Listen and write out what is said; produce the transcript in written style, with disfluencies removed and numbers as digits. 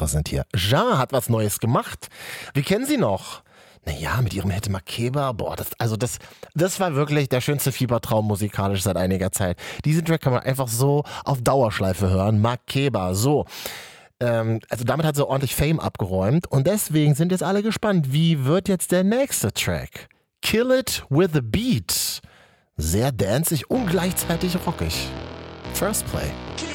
präsentiere. Ja hat was Neues gemacht. Wir kennen sie noch. Naja, mit ihrem Hit Makeba, das war wirklich der schönste Fiebertraum musikalisch seit einiger Zeit. Diesen Track kann man einfach so auf Dauerschleife hören. Makeba, so. Also damit hat sie ordentlich Fame abgeräumt und deswegen sind jetzt alle gespannt, wie wird jetzt der nächste Track? Kill It With A Beat. Sehr danzig und gleichzeitig rockig. First Play.